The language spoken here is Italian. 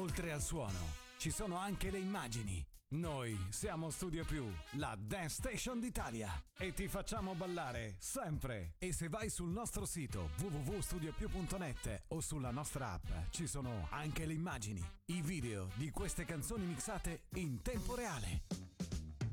Oltre al suono, ci sono anche le immagini. Noi siamo Studio Più, la Dance Station d'Italia, e ti facciamo ballare sempre. E se vai sul nostro sito www.studiopiù.net o sulla nostra app, ci sono anche le immagini, i video di queste canzoni mixate in tempo reale.